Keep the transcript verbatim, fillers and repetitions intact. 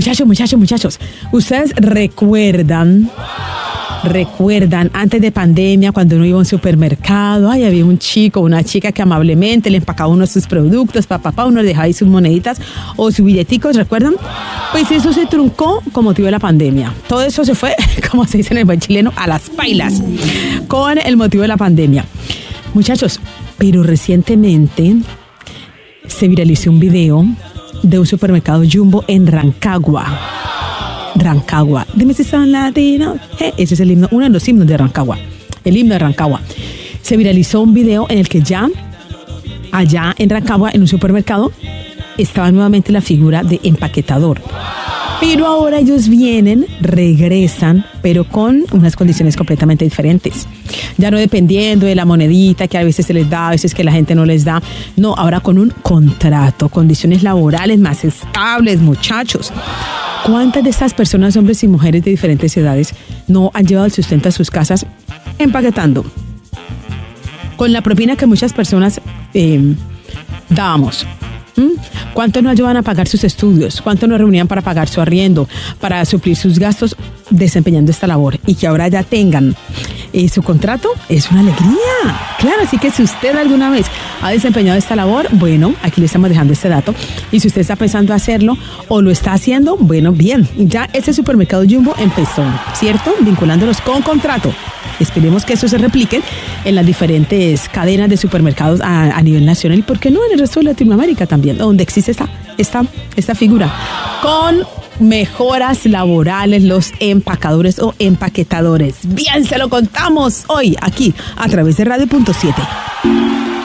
Muchachos, muchachos, muchachos, ¿ustedes recuerdan, recuerdan antes de pandemia cuando uno iba a un supermercado, ay, había un chico, una chica que amablemente le empacaba uno de sus productos, papá, papá, uno le dejaba ahí sus moneditas o sus billeticos, ¿recuerdan? Pues eso se truncó con motivo de la pandemia. Todo eso se fue, como se dice en el buen chileno, a las pailas, con el motivo de la pandemia. Muchachos, pero recientemente se viralizó un video de un supermercado Jumbo en Rancagua. Rancagua. Dime si son latinos. Eh, ese es el himno, uno de los himnos de Rancagua. El himno de Rancagua. Se viralizó un video en el que ya, allá en Rancagua, en un supermercado, estaba nuevamente la figura de empaquetador. Pero ahora ellos vienen, regresan, pero con unas condiciones completamente diferentes. Ya no dependiendo de la monedita que a veces se les da, a veces que la gente no les da. No, ahora con un contrato, condiciones laborales más estables, muchachos. ¿Cuántas de estas personas, hombres y mujeres de diferentes edades, no han llevado el sustento a sus casas empaquetando? Con la propina que muchas personas eh, dábamos. ¿Mm? ¿Cuánto nos ayudan a pagar sus estudios? ¿Cuánto nos reunían para pagar su arriendo, para suplir sus gastos desempeñando esta labor? Y que ahora ya tengan eh, su contrato, es una alegría. Claro, así que si usted alguna vez ha desempeñado esta labor, bueno, aquí le estamos dejando este dato. Y si usted está pensando hacerlo o lo está haciendo, bueno, bien. Ya ese supermercado Jumbo empezó, ¿cierto? Vinculándolos con contrato. Esperemos que eso se replique en las diferentes cadenas de supermercados a, a nivel nacional y, ¿por qué no, en el resto de Latinoamérica también, donde existe esta, esta, esta figura? Con mejoras laborales, los empacadores o empaquetadores. Bien, se lo contamos hoy aquí a través de Radio Punto siete.